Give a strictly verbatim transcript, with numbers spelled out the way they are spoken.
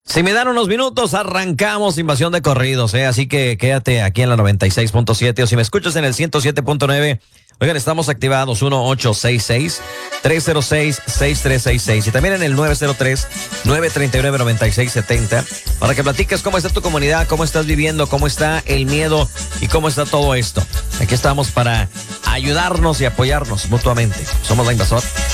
Si me dan unos minutos, arrancamos Invasión de Corridos, ¿eh? Así que quédate aquí en la noventa y seis punto siete o si me escuchas en el ciento siete punto nueve. Oigan, estamos activados uno ocho seis seis, tres cero seis, seis tres seis seis y también en el nueve cero tres, nueve tres nueve, nueve seis siete cero para que platiques cómo está tu comunidad, cómo estás viviendo, cómo está el miedo y cómo está todo esto. Aquí estamos para ayudarnos y apoyarnos mutuamente. Somos La Invasora.